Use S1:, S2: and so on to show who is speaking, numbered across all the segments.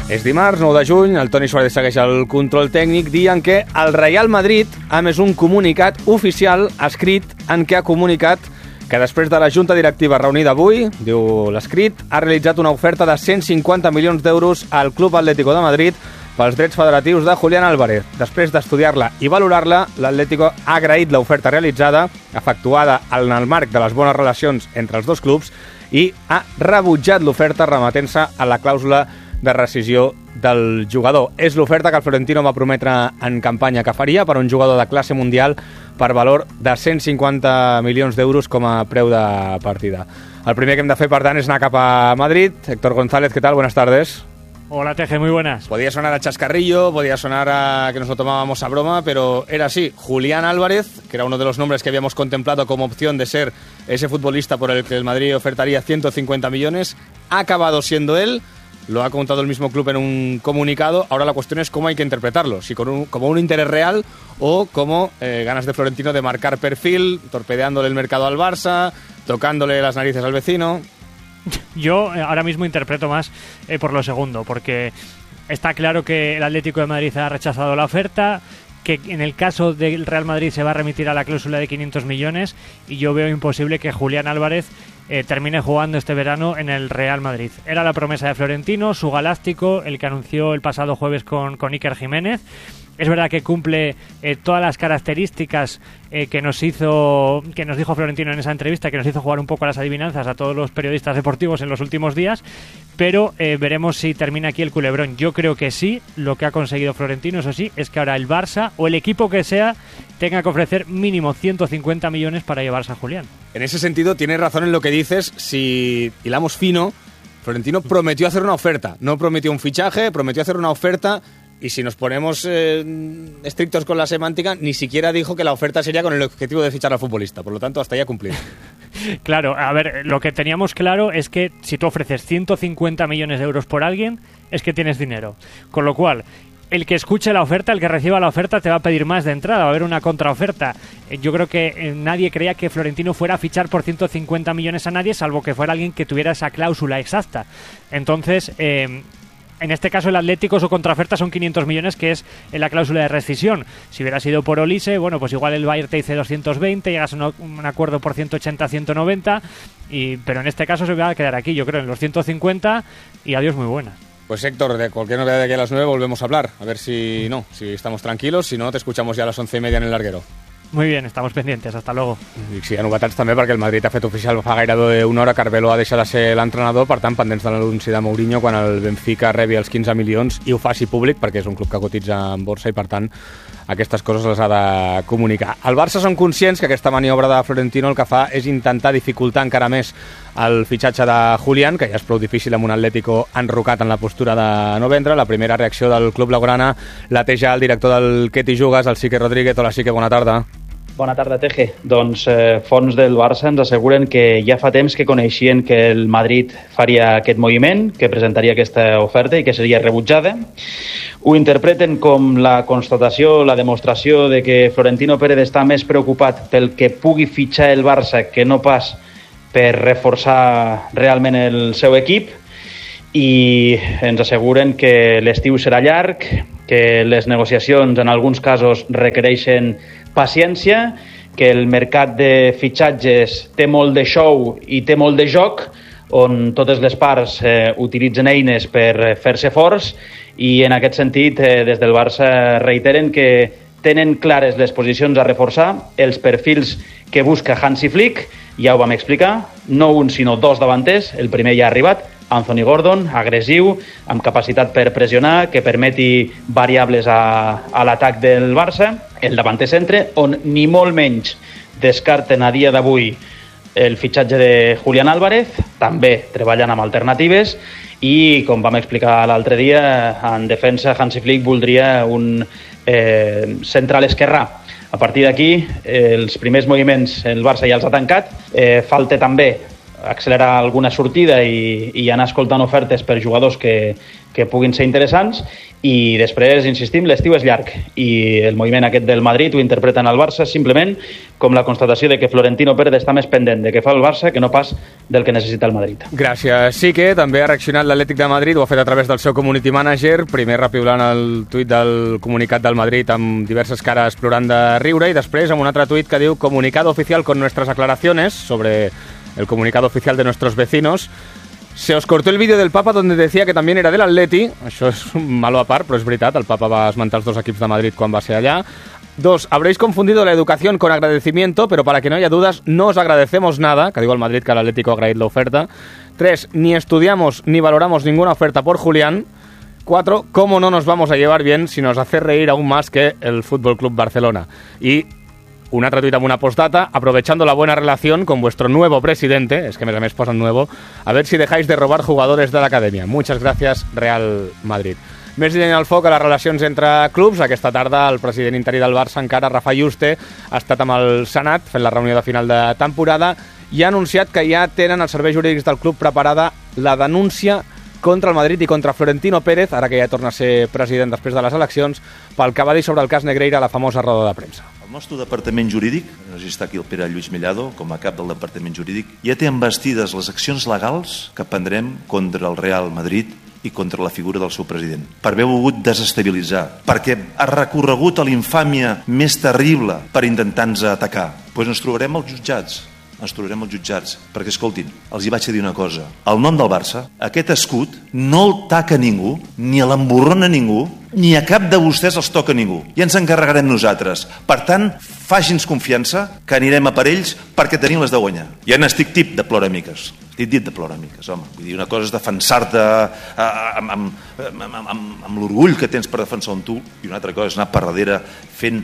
S1: És dimarts, 9 de juny, el Toni Suárez segueix el control tècnic, dient que el Real Madrid ha emès un comunicat oficial escrit en què ha comunicat que després de la Junta Directiva reunida avui, diu l'escrit, ha realitzat una oferta de 150 milions d'euros al Club Atlético de Madrid pels drets federatius de Julián Álvarez. Després d'estudiar-la i valorar-la, l'Atlético ha agraït l'oferta realitzada, efectuada en el marc de les bones relacions entre els dos clubs, i ha rebutjat l'oferta remetent-se a la clàusula de rescisió del jugador. És l'oferta que el Florentino va prometre en campanya que faria per un jugador de classe mundial per valor de 150 milions d'euros com a preu de partida. El primer que hem de fer, per tant, és anar cap a Madrid. Héctor González, ¿qué tal? Buenas tardes.
S2: Hola, Teje, muy buenas.
S1: Podía sonar a chascarrillo, podía sonar a que nos lo tomábamos a broma, pero era así. Julián Álvarez, que era uno de los nombres que habíamos contemplado como opción de ser ese futbolista por el que el Madrid ofertaría 150 millones, ha acabado siendo él. Lo ha contado el mismo club en un comunicado. Ahora la cuestión es cómo hay que interpretarlo. Si como un interés real o como ganas de Florentino de marcar perfil, torpedeándole el mercado al Barça, tocándole las narices al vecino.
S2: Yo ahora mismo interpreto más por lo segundo, porque está claro que el Atlético de Madrid ha rechazado la oferta, que en el caso del Real Madrid se va a remitir a la cláusula de 500 millones y yo veo imposible que Julián Álvarez termine jugando este verano en el Real Madrid. Era la promesa de Florentino, su galáctico, el que anunció el pasado jueves con Iker Jiménez. Es verdad que cumple todas las características que nos dijo Florentino en esa entrevista, que nos hizo jugar un poco a las adivinanzas a todos los periodistas deportivos en los últimos días, pero veremos si termina aquí el culebrón. Yo creo que sí, lo que ha conseguido Florentino, eso sí, es que ahora el Barça o el equipo que sea tenga que ofrecer mínimo 150 millones para llevarse a Julián.
S1: En ese sentido, tienes razón en lo que dices. Si hilamos fino, Florentino prometió hacer una oferta, no prometió un fichaje, prometió hacer una oferta. Y si nos ponemos estrictos con la semántica, ni siquiera dijo que la oferta sería con el objetivo de fichar al futbolista. Por lo tanto, hasta ya cumplido.
S2: Claro, a ver, lo que teníamos claro es que si tú ofreces 150 millones de euros por alguien, es que tienes dinero. Con lo cual, el que escuche la oferta, el que reciba la oferta, te va a pedir más de entrada, va a haber una contraoferta. Yo creo que nadie creía que Florentino fuera a fichar por 150 millones a nadie, salvo que fuera alguien que tuviera esa cláusula exacta. Entonces, en este caso el Atlético, su contraoferta son 500 millones, que es la cláusula de rescisión. Si hubiera sido por Olise, bueno, pues igual el Bayern te dice 220, llegas a un acuerdo por 180, 190, pero en este caso se va a quedar aquí, yo creo, en los 150 y adiós muy buenas.
S1: Pues Héctor, de cualquier novedad de aquí a las 9 volvemos a hablar, a ver si estamos tranquilos, si no te escuchamos ya a las 11:30 en el larguero.
S2: Muy bien, estamos pendientes, hasta luego.
S1: I sí, hi ha novetats també perquè el Madrid ha fet oficial fa gairebé una hora que Arbeloa ha deixat de ser l'entrenador, per tant, pendents de l'anunci de Mourinho quan el Benfica rebi els 15 milions i ho faci públic perquè és un club que cotitza en borsa i, per tant, aquestes coses les ha de comunicar. El Barça són conscients que aquesta maniobra de Florentino el que fa és intentar dificultar encara més el fitxatge de Julián, que ja és prou difícil amb un Atlético enrocat en la postura de no vendre. La primera reacció del club blaugrana la té ja el director del Què t'hi jugues, el Sique Rodríguez. Hola, Sique, bona tarda.
S3: Bona tarda, Teje. Doncs fons del Barça ens asseguren que ja fa temps que coneixien que el Madrid faria aquest moviment, que presentaria aquesta oferta i que seria rebutjada. Ho interpreten com la constatació, la demostració de que Florentino Pérez està més preocupat pel que pugui fitxar el Barça que no pas per reforçar realment el seu equip, i ens asseguren que l'estiu serà llarg, que les negociacions en alguns casos requereixen paciència, que el mercat de fitxatges té molt de show i té molt de joc, on totes les parts utilitzen eines per fer-se forts, i en aquest sentit des del Barça reiteren que tenen clares les posicions a reforçar, els perfils que busca Hansi Flick. Ja ho vam explicar, no un sinó dos davanters, el primer ja ha arribat, Anthony Gordon, agressiu, amb capacitat per pressionar, que permeti variables a l'atac del Barça, el davanter centre, on ni molt menys descarten a dia d'avui el fitxatge de Julián Álvarez, també treballant amb alternatives, i com vam explicar l'altre dia, en defensa Hansi Flick voldria un central esquerrà. A partir d'aquí, els primers moviments el Barça ja els ha tancat. Falta també accelerar alguna sortida i anar escoltant ofertes per jugadors que puguin ser interessants, i després, insistim, l'estiu és llarg i el moviment aquest del Madrid ho interpreten al Barça simplement com la constatació de que Florentino Pérez està més pendent de què fa el Barça que no pas del que necessita el Madrid.
S1: Gràcies, Sique. També ha reaccionat l'Atlètic de Madrid, ho ha fet a través del seu community manager, primer repiulant el tuit del comunicat del Madrid amb diverses cares plorant de riure, i després amb un altre tuit que diu: comunicado oficial con nuestras aclaraciones sobre el comunicado oficial de nuestros vecinos. Se os cortó el vídeo del Papa donde decía que también era del Atleti. Això és un malo a part, però és veritat. El Papa va esmentar els dos equips de Madrid quan va ser allà. 2. Habréis confundido la educación con agradecimiento, pero para que no haya dudas, no os agradecemos nada, que diu el Madrid que l'Atlético ha agraït l'oferta. 3. Ni estudiamos ni valoramos ninguna oferta por Julián. 4. ¿Cómo no nos vamos a llevar bien si nos hace reír aún más que el Fútbol Club Barcelona? Y un altre tuit amb una postdata: aprovechando la buena relación con vuestro nuevo presidente, es que a més posen nuevo, a ver si dejáis de robar jugadores de la academia. Muchas gracias, Real Madrid. Més llenya al foc a les relacions entre clubs. Aquesta tarda el president interí del Barça, encara, Rafa Yuste, ha estat amb el Senat fent la reunió de final de temporada i ha anunciat que ja tenen els serveis jurídics del club preparada la denúncia contra el Madrid i contra Florentino Pérez, ara que ja torna a ser president després de les eleccions, pel que va dir sobre el cas Negreira a la famosa roda de premsa.
S4: El nostre departament jurídic, no sé si està aquí el Pere Lluís Mellado, com a cap del departament jurídic, ja té embestides les accions legals que prendrem contra el Real Madrid i contra la figura del seu president, per haver volgut desestabilitzar, perquè ha recorregut a l'infàmia més terrible per intentar-nos atacar. Doncs ens trobarem als jutjats, perquè, escoltin, els hi vaig a dir una cosa: el nom del Barça, aquest escut, no el taca ningú, ni l'emborrona ningú, ni a cap de vostès els toca ningú. Ja ens encarregarem nosaltres. Per tant, faci'ns confiança, que anirem a per ells, perquè tenim les de guanyar. Ja n'estic tip de ploramiques. Estic dit de ploramiques, home. Vull dir, una cosa és defensar-te amb l'orgull que tens per defensar un tu, i una altra cosa és anar per darrere fent...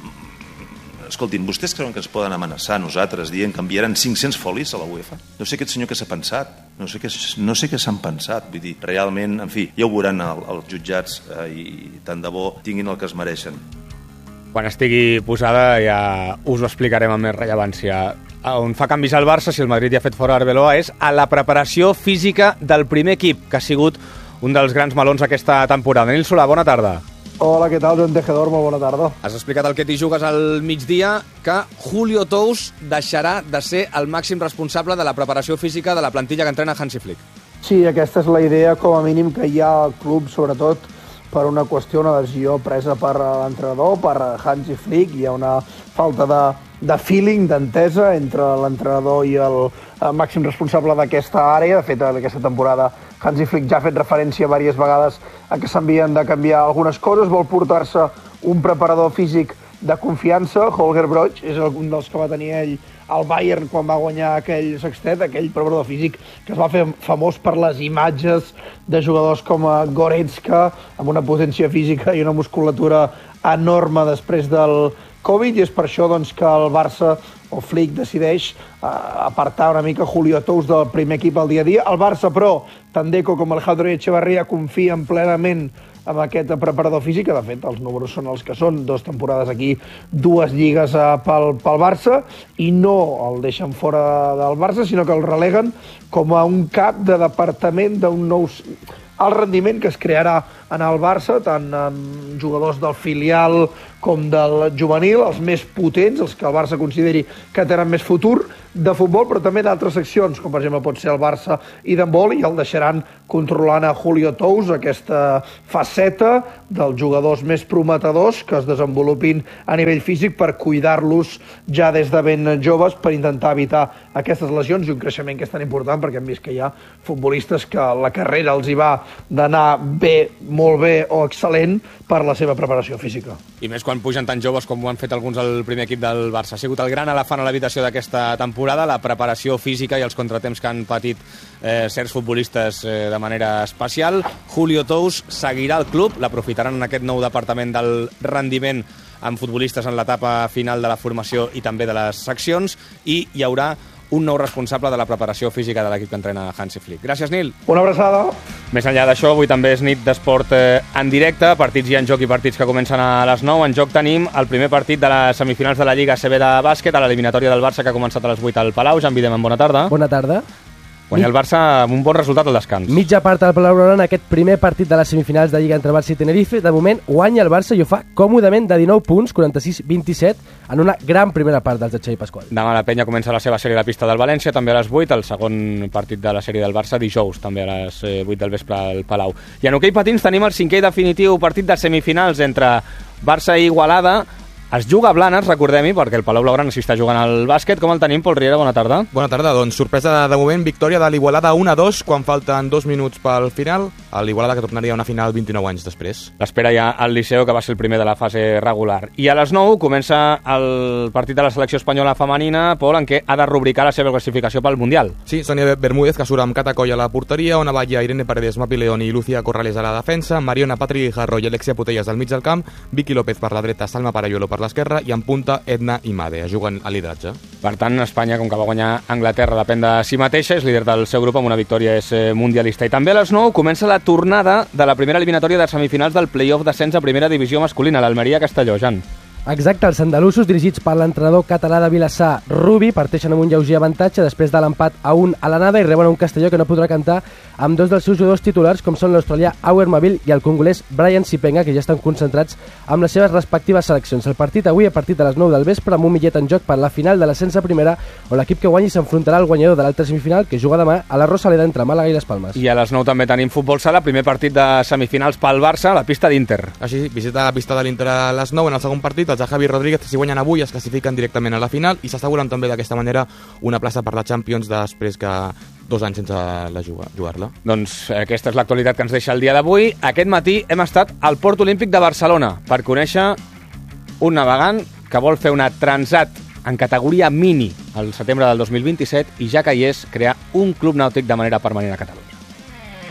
S4: Escoltin, vostès creuen que ens poden amenaçar a nosaltres dient que enviaran 500 folis a la UEFA? No sé aquest senyor què s'ha pensat, no sé què s'han pensat, vull dir, realment, en fi, ja ho veuran els jutjats i tant de bo tinguin el que es mereixen.
S1: Quan estigui posada ja us ho explicarem amb més rellevància. On fa canvis al Barça, si el Madrid ja ha fet fora Arbeloa, és a la preparació física del primer equip, que ha sigut un dels grans melons aquesta temporada. Nil Solà, bona tarda.
S5: Hola, què tal, Joan Tejedor? Molt bona tarda.
S1: Has explicat el que t'hi jugues al migdia, que Julio Tous deixarà de ser el màxim responsable de la preparació física de la plantilla que entrena Hansi Flick.
S5: Sí, aquesta és la idea, com a mínim, que hi ha al club, sobretot per una qüestió, una decisió presa per l'entrenador, per Hansi Flick. Hi ha una falta de feeling, d'entesa entre l'entrenador i el màxim responsable d'aquesta àrea. De fet, en aquesta temporada Hansi Flick ja ha fet referència diverses vegades a que s'havien de canviar algunes coses. Vol portar-se un preparador físic de confiança. Holger Broich és un dels que va tenir ell al Bayern quan va guanyar aquell sextet, aquell preparador físic que es va fer famós per les imatges de jugadors com Goretzka, amb una potència física i una musculatura enorme després del Covid, i és per això doncs, que el Barça o Flick decideix apartar una mica Julio Tous del primer equip al dia a dia. El Barça, però, tant Deco com Alejandro Echevarría confien plenament amb aquest preparador físic, que de fet els números són els que són, 2 temporades aquí, 2 lligues pel Barça, i no el deixen fora del Barça, sinó que el releguen com a un cap de departament d'un nou alt rendiment que es crearà en el Barça, tant amb jugadors del filial com del juvenil, els més potents, els que el Barça consideri que tenen més futur de futbol, però també d'altres seccions, com per exemple pot ser el Barça i d'handbol, i el deixaran controlant a Julio Tous, aquesta faceta dels jugadors més prometedors que es desenvolupin a nivell físic per cuidar-los ja des de ben joves, per intentar evitar aquestes lesions i un creixement que és tan important, perquè hem vist que hi ha futbolistes que la carrera els hi va d'anar bé, molt bé o excel·lent per la seva preparació física.
S1: I més quan pugen tan joves com ho han fet alguns al primer equip del Barça. Ha sigut el gran elefant a l'habitació d'aquesta temporada, la preparació física i els contratemps que han patit certs futbolistes de manera especial. Julio Tous seguirà al club, l'aprofitaran en aquest nou departament del rendiment amb futbolistes en l'etapa final de la formació i també de les seccions, i hi haurà un nou responsable de la preparació física de l'equip que entrena Hansi Flick. Gràcies, Nil.
S5: Una abraçada.
S1: Més enllà d'això, avui també és nit d'esport en directe, partits hi ha en joc i partits que comencen a les 9. En joc tenim el primer partit de les semifinals de la Lliga ACB de bàsquet, a l'eliminatòria del Barça, que ha començat a les 8 al Palau. Jan Videm, bona tarda.
S6: Bona tarda.
S1: Guanya el Barça amb un bon resultat al descans.
S6: Mitja part al Palau Blaugrana en aquest primer partit de les semifinals de Lliga entre Barça i Tenerife. De moment guanya el Barça i ho fa còmodament de 19 punts, 46-27, en una gran primera part dels de Xavi Pasqual.
S1: Demà la Penya comença la seva sèrie a la pista del València, també a les 8, el segon partit de la sèrie del Barça dijous, també a les 8 del vespre al Palau. I en hoquei patins tenim el cinquè i definitiu partit de semifinals entre Barça i Igualada. Es juga a Blanes, recordem-hi, perquè el Palau Blaugrana s'hi està jugant al bàsquet. Com el tenim, Pol Riera? Bona tarda.
S7: Bona tarda, doncs sorpresa de moment, victòria de l'Igualada 1-2 quan falten 2 minuts pel final. L'Igualada que tornaria a una final 29 anys després.
S1: L'espera ja al Liceo, que va ser el primer de la fase regular. I a les 9 comença el partit de la selecció espanyola femenina, Pol, en què ha de rubricar la seva classificació pel Mundial.
S7: Sí, Sonia Bermúdez, que surt amb Catacoll a la porteria, Ona Batlle, Irene Paredes, Mapi León i Lucía Corrales a la defensa, Mariona Patri Guijarro i Alexia Putelles al mig del camp, Vicky López per la dreta, Salma Parayuelo per l'esquerra i en punta Edna Imade, juguen a lideratge.
S1: Per tant, Espanya, com que va guanyar Anglaterra, depèn de si mateixa, és líder del seu grup amb una victòria, és mundialista. I també a les 9 comença la tornada de la primera eliminatòria de semifinals del play-off d'ascens a primera divisió masculina, l'Almeria-Castelló, Jan.
S6: Exacte, els andalusos, dirigits per l'entrenador català de Vilassar, Rubi, parteixen amb un lleuger avantatge després de l'empat a 1 a l'anada i reben un Castelló que no podrà cantar amb dos dels seus jugadors titulars, com són l'australià Auer Mavil i el congolès Brian Sipenga, que ja estan concentrats amb les seves respectives seleccions. El partit avui a partir de les 9 del vespre amb un millet en joc per la final de l'ascens a primera, on l'equip que guanyi s'enfrontarà al guanyador de l'altra semifinal, que juga demà a la Rosaleda entre Màlaga i les Palmes.
S1: I a les 9 també tenim futbol sala, primer partit de semifinals pel Barça, a la pista d'Inter.
S7: Així, visita la pista de l'Inter a les 9 en el segon partit, els de Javi Rodríguez, si guanyen avui es classifiquen directament a la final i s'asseguren també d'aquesta manera una plaça per la Champions després que 2 anys sense jugar-la.
S1: Doncs aquesta és l'actualitat que ens deixa el dia d'avui. Aquest matí hem estat al Port Olímpic de Barcelona per conèixer un navegant que vol fer una Transat en categoria mini al setembre del 2027 i ja que hi és, crear un club nàutic de manera permanent a Catalunya.